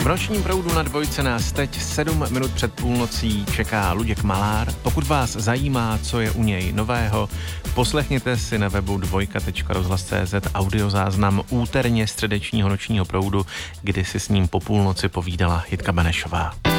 V nočním proudu na Dvojce nás teď 7 minut před půlnocí čeká Luděk Malár. Pokud vás zajímá, co je u něj nového, poslechněte si na webu dvojka.rozhlas.cz audiozáznam úterně středečního nočního proudu, kdy si s ním po půlnoci povídala Jitka Benešová.